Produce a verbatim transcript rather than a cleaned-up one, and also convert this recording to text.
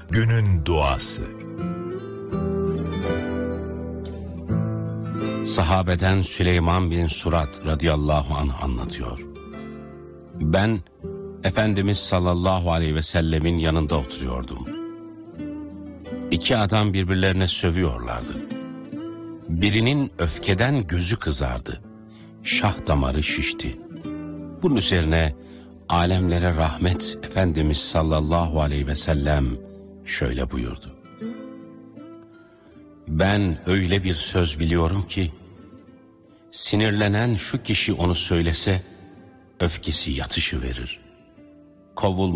Günün duası. Sahabeden Süleyman bin Surat radıyallahu anh anlatıyor. Ben Efendimiz sallallahu aleyhi ve sellemin yanında oturuyordum. İki adam birbirlerine sövüyorlardı. Birinin öfkeden gözü kızardı. Şah damarı şişti. Bunun üzerine alemlere rahmet Efendimiz sallallahu aleyhi ve sellem şöyle buyurdu. Ben öyle bir söz biliyorum ki, sinirlenen şu kişi onu söylese, öfkesi yatışı verir. Kovul